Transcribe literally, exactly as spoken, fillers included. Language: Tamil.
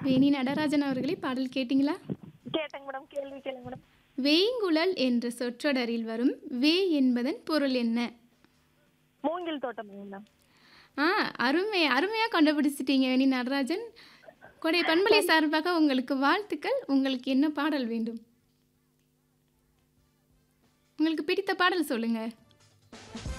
வேணி நடராஜன் அவர்களே பாடல் கேட்டீங்களா? கேட்டேங்க மேடம். கேள்வி கேளுங்க மேடம். வேய்ங்குழல் என்ற சொற்றொடரில் வரும் வே என்பதன் பொருள் என்ன? மூங்கில் தோட்டம் மேடம். ஆ அருமை அருமையா கண்டுபிடிச்சிட்டீங்க வேணி நடராஜன். கொடை பண்பலை சார்பாக உங்களுக்கு வாழ்த்துக்கள். உங்களுக்கு என்ன பாடல் வேண்டும்? உங்களுக்கு பிடித்த பாடல் சொல்லுங்க.